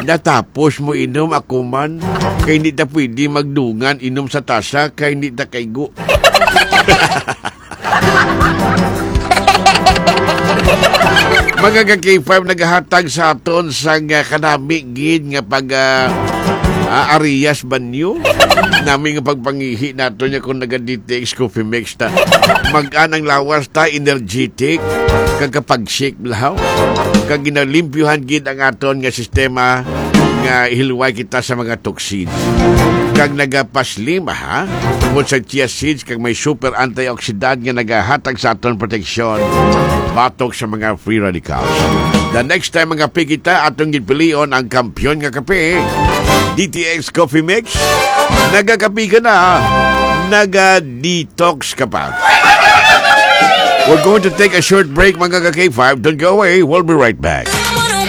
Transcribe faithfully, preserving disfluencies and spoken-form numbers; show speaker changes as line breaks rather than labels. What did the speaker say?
Natapos mo inom ako man. Kaya hindi ta pwede magdungan inom sa tasa kaya hindi ta kaigo. Mga ka-K five naghahatag sa aton sa uh, kanami gid nga pag uh, uh, Arias banyo. Nami nga pagpangihi nato niya kung naga-D T X coffee mix ta. Mag-anang lawas ta, energetic, kagapag-shake lahaw. Kag ginalimpyuhan gid ang aton nga sistema nga hilway kita sa mga toxins. Kag nagapaslim ha, kung sa chia seeds kag may super antioxidant nga nagahatag sa aton proteksyon batok sa mga free radicals. The next time mga pikita atong gipilion ang kampyon nga kape, D T X Coffee Mix. Nagakapi ka na, naga-detox ka pa. We're going to take a short break mga ka-K five. Don't go away, we'll be right back.